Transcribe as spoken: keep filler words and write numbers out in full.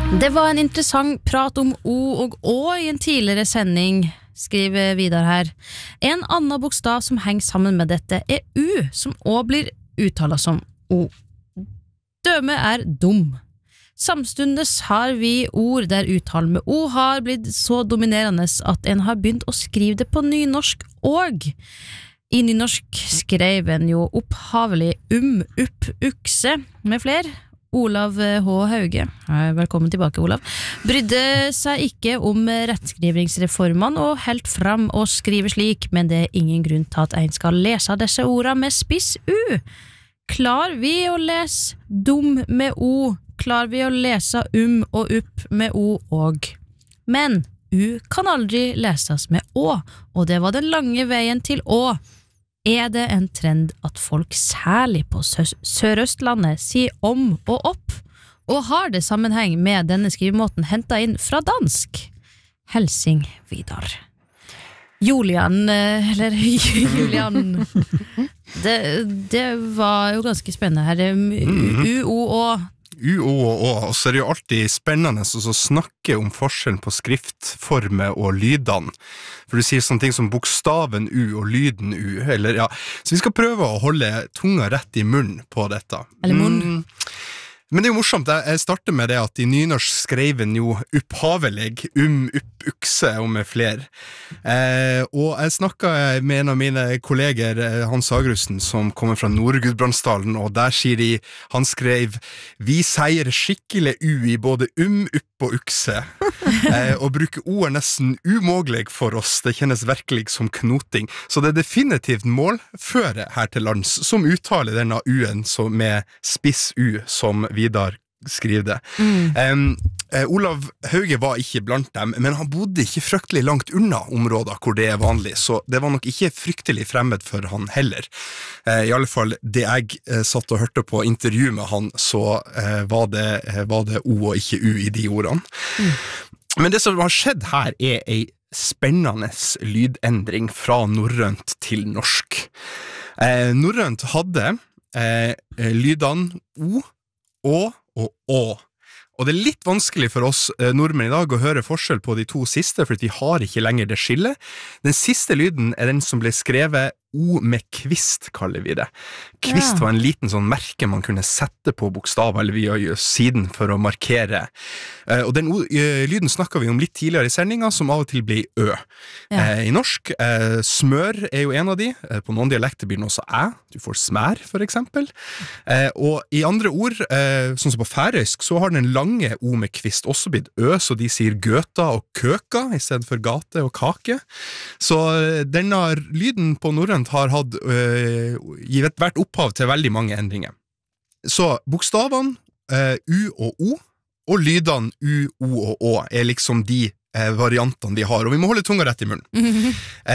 Det var en interessant prat om O og Å i en tidligere sending, skriver Vidar her. En annen bokstav som henger sammen med dette er U, som også blir uttalt som O. Døme er dum. Samstundes har vi ord der uttalen med O har blitt så dominerende at en har begynt å skrive det på nynorsk og. I nynorsk skrev en jo opphavelig um, upp, ukse med flere. Olav H. Hauge, velkommen tilbake Olav, brydde seg ikke om rettskrivingsreformene og helt fram og skrive slik, men det er ingen grunn til at en skal lese disse ordene med spiss U. Klar vi å lese dum med O, klar vi å lese um og upp med O og. Men U kan aldri leses med Å, og det var den lange veien til Å. Er det en trend at folk særlig på Sørøstlandet sier om og opp, og har det sammenheng med denne skrivemåten hentet inn fra dansk? Helsing Vidar. Julian, eller Julian, det, det var jo ganske spennende her. U, O, Å. U, O og Å, og så er det jo alltid spennende å snakke om forskjellen på skriftformer og lydene. For du sier sånne ting som bokstaven U og lyden U, eller ja. Så vi skal prøve å holde tunga rett i munnen på dette. Eller munn. Mm. Men det er jo morsomt, jeg starter med det at i nynorsk skrev en jo opphavelig, um, upp, ukse og med flere. Eh, og jeg snakket med en av mine kolleger, Hans Agrusten, som kommer fra Nord-Gudbrandsdalen, og der sier de, han skrev, vi sier skikkelig U i både um, upp og ukse, eh, og bruker O er nesten umågelig for oss, det kjennes virkelig som knoting. Så det er definitivt målføre her til lands, som uttaler denne U-en med spiss U, som Vidar skriver det. Mm. Um, uh, Olav Hauge var ikke blant dem, men han bodde ikke fryktelig langt unna områder hvor det er vanlig, så det var nok ikke fryktelig fremmed for han heller. Uh, I alle fall, det jeg uh, satt og hørte på intervju med han, så uh, var, det, uh, var det O og ikke U i de ordene. Mm. Men det som har skjedd her er en spennende lydendring fra norrønt til norsk. Uh, norrønt hadde uh, lydene O, Å og Å. Og det er litt vanskelig for oss eh, nordmenn i dag å høre forskjell på de to siste, for vi har ikke lenger det skillet. Den siste lyden er den som ble skrevet O med kvist, kaller vi det. Kvist ja. Var en liten sånn merke man kunne sette på bokstav, eller via siden for å markere. Eh, og den uh, lyden snakket vi om litt tidligere i sendingen, som av og til blir Ø. Ja. Eh, I norsk, eh, smør er jo en av de. Eh, på noen dialekter blir den også Æ. Du får smær, for eksempel. Eh, og i andre ord, eh, sånn som på færøysk, så har den en lange O med kvist også blitt Ø, så de sier gøta og køka, i stedet for gate og kake. Så eh, denne lyden på norrønt har hatt, øh, givet vært opphav til veldig mange endringer. Så bokstavene øh, U og O, og lydene U, O og Å er liksom de eh, variantene de har, og vi må holde tunga rett i munnen.